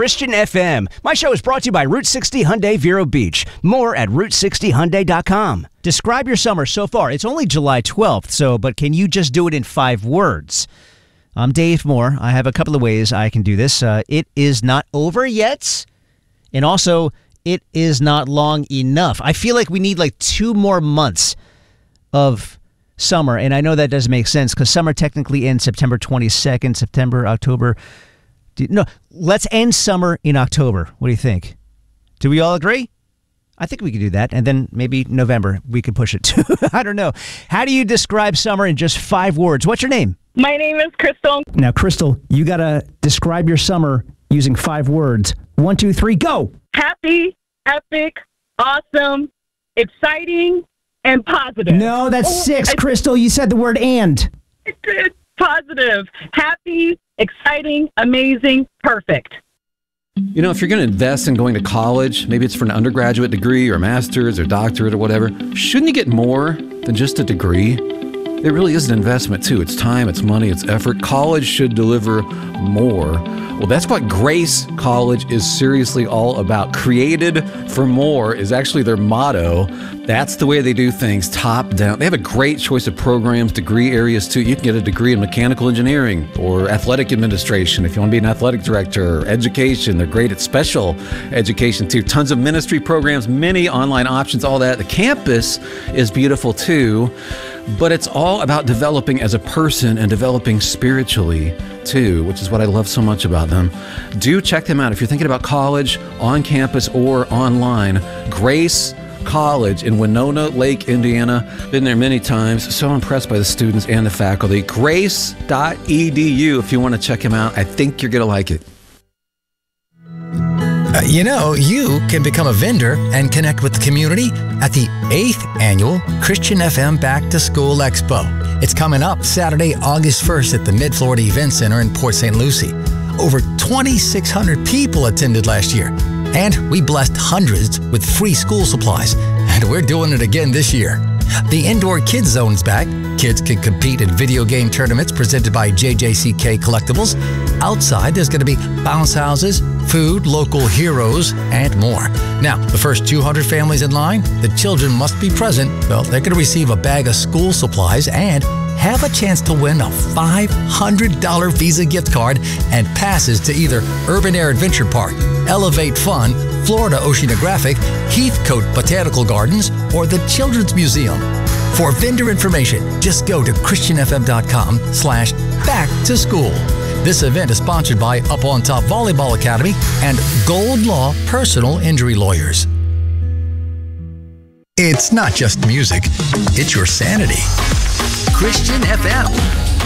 Christian FM. My show is brought to you by Route 60 Hyundai Vero Beach. More at Route60Hyundai.com. Describe your summer so far. It's only July 12th, but can you just do it in 5 words? I'm Dave Moore. I have a couple of ways I can do this. It is not over yet, and also it is not long enough. I feel like we need like 2 more months of summer, and I know that doesn't make sense because summer technically ends September 22nd, September, October. No, let's end summer in October. What do you think? Do we all agree? I think we could do that, and then maybe November we could push it to. I don't know. How do you describe summer in just 5 words? What's your name? My name is Crystal. Now, Crystal, you got to describe your summer using 5 words. 1, 2, 3, go! Happy, epic, awesome, exciting, and positive. No, that's 6, Crystal. You said the word and. It's positive. Happy, exciting, amazing, perfect. You know, if you're going to invest in going to college, maybe it's for an undergraduate degree or master's or doctorate or whatever, shouldn't you get more than just a degree? It really is an investment, too. It's time, it's money, it's effort. College should deliver more. Well, that's what Grace College is seriously all about. Created for more is actually their motto. That's the way they do things, top down. They have a great choice of programs, degree areas, too. You can get a degree in mechanical engineering or athletic administration if you want to be an athletic director, or education. They're great at special education, too. Tons of ministry programs, many online options, all that. The campus is beautiful, too. But it's all about developing as a person and developing spiritually, too, which is what I love so much about them. Do check them out if you're thinking about college, on campus, or online. Grace College in Winona Lake, Indiana. Been there many times. So impressed by the students and the faculty. Grace.edu if you want to check them out. I think you're going to like it. You can become a vendor and connect with the community at the 8th Annual Christian FM Back to School Expo. It's coming up Saturday, August 1st at the Mid-Florida Event Center in Port St. Lucie. Over 2,600 people attended last year, and we blessed hundreds with free school supplies, and we're doing it again this year. The Indoor Kids Zone is back. Kids can compete in video game tournaments presented by JJCK Collectibles. Outside, there's going to be bounce houses, food, local heroes, and more. Now, the first 200 families in line, the children must be present. Well, they're going to receive a bag of school supplies and have a chance to win a $500 Visa gift card and passes to either Urban Air Adventure Park, Elevate Fun, Florida Oceanographic, Heathcote Botanical Gardens, or the Children's Museum. For vendor information, just go to christianfm.com/back to school. This event is sponsored by Up on Top Volleyball Academy and Gold Law Personal Injury Lawyers. It's not just music, it's your sanity. Christian FM.